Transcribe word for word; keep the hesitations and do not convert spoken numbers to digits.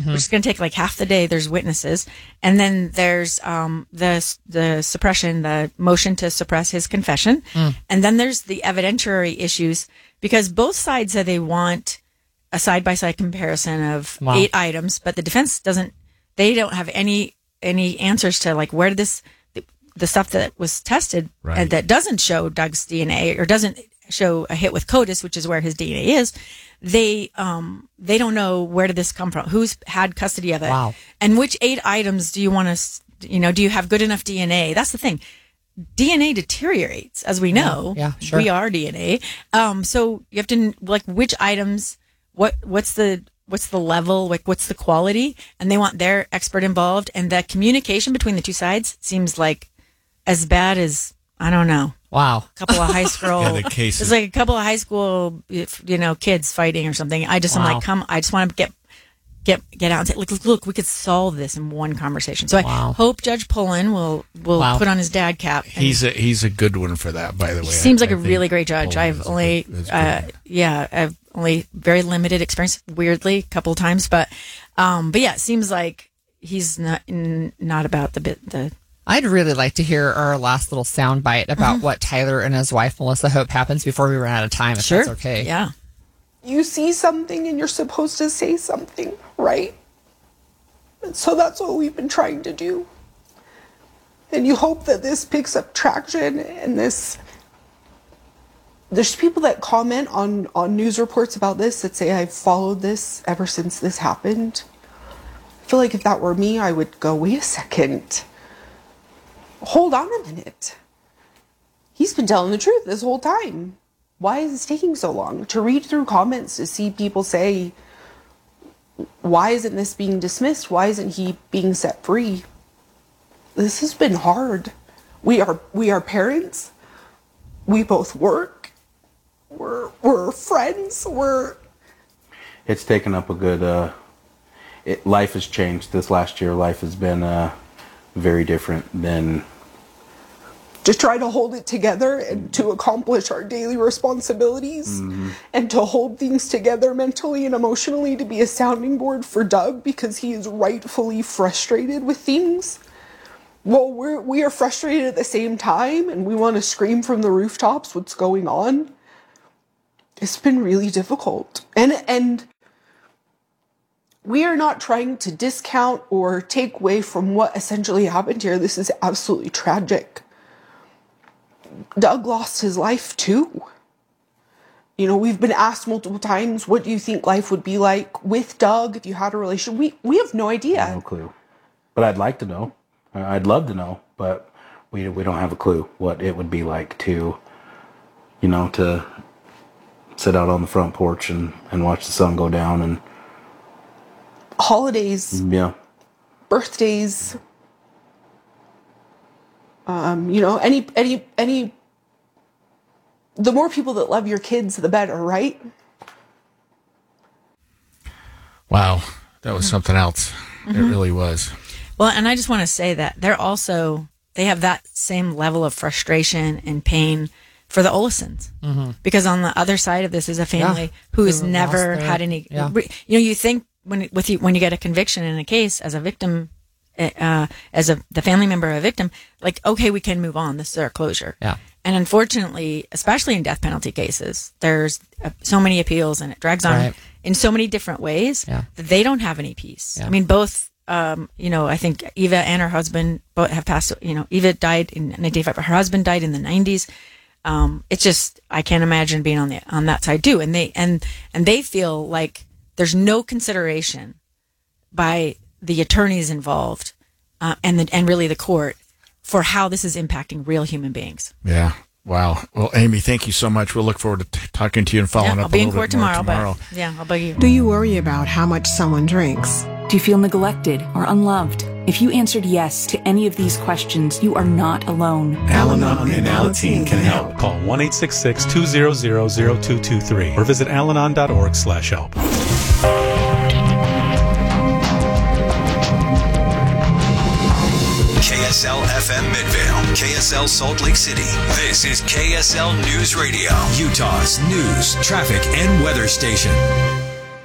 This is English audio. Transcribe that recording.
mm-hmm. which is going to take like half the day. There's witnesses. And then there's um, the the suppression, the motion to suppress his confession. Mm. And then there's the evidentiary issues, because both sides say they want a side-by-side comparison of wow. eight items, but the defense doesn't, they don't have any any answers to like where did this, the, the stuff that was tested right. and that doesn't show Doug's D N A or doesn't show a hit with CODIS, which is where his D N A is. They um they don't know where did this come from, who's had custody of it, wow. and which eight items do you want to, you know, do you have good enough D N A? That's the thing. D N A deteriorates, as we know. Yeah, yeah sure. We are D N A. Um, so you have to like which items. What what's the what's the level, like what's the quality, and they want their expert involved, and the communication between the two sides seems like as bad as, I don't know. Wow. A couple of high school yeah, the cases. It's like a couple of high school you know kids fighting or something. I just wow. I'm like come I just want to get get get out and say look look, look we could solve this in one conversation. So wow. I hope Judge Pullen will will wow. put on his dad cap. He's a he's a good one for that, by the way. He seems I, like I a really great judge. Pullen I've only good, uh, yeah, I've only very limited experience, weirdly, a couple of times, but um, but yeah, it seems like he's not n- not about the bit the. I'd really like to hear our last little soundbite about mm-hmm. what Tyler and his wife Melissa hope happens before we run out of time. If sure. that's okay. Yeah. You see something and you're supposed to say something, right? And so that's what we've been trying to do. And you hope that this picks up traction and this. There's people that comment on, on news reports about this that say I've followed this ever since this happened. I feel like if that were me, I would go, wait a second. Hold on a minute. He's been telling the truth this whole time. Why is this taking so long? To read through comments, to see people say, why isn't this being dismissed? Why isn't he being set free? This has been hard. We are we are parents. We both work. We're we're friends. We're. It's taken up a good. Uh, it, life has changed this last year. Life has been uh, very different than. To try to hold it together and to accomplish our daily responsibilities mm-hmm. and to hold things together mentally and emotionally, to be a sounding board for Doug because he is rightfully frustrated with things. Well, we're, we are frustrated at the same time and we want to scream from the rooftops what's going on. It's been really difficult. And, and we are not trying to discount or take away from what essentially happened here. This is absolutely tragic. Doug lost his life too. You know, we've been asked multiple times, what do you think life would be like with Doug if you had a relationship? We we have no idea. No clue. But I'd like to know. I'd love to know, but we we don't have a clue what it would be like to, you know, to sit out on the front porch and, and watch the sun go down and holidays. Yeah. Birthdays. Um, you know, any, any, any, the more people that love your kids, the better, right? Wow. That was something else. Mm-hmm. It really was. Well, and I just want to say that they're also, they have that same level of frustration and pain for the Olsons. Mm-hmm. Because on the other side of this is a family yeah. who has never their, had any, yeah. you know, you think when, with you, when you get a conviction in a case as a victim, Uh, as a the family member of a victim, like, okay, we can move on. This is our closure. Yeah. And unfortunately, especially in death penalty cases, there's uh, so many appeals and it drags on right. in so many different ways yeah. that they don't have any peace. Yeah. I mean, both, um, you know, I think Eva and her husband both have passed, you know, Eva died in nineteen eighty-five, but her husband died in the nineties. Um, it's just, I can't imagine being on the, on that side too. And they, and, and they feel like there's no consideration by the attorneys involved, uh, and the, and really the court for how this is impacting real human beings. Yeah. Wow. Well, Amy, thank you so much. We'll look forward to t- talking to you and following yeah, up I'll be a in little court bit more tomorrow, tomorrow. But yeah, I'll bug you. Do you worry about how much someone drinks? Do you feel neglected or unloved? If you answered yes to any of these questions, you are not alone. Al-Anon and Alateen can help. Call one eight six six, two zero zero, zero two two three or visit alanon dot org slash help. K S L F M Midvale, K S L Salt Lake City. This is K S L News Radio, Utah's news, traffic, and weather station.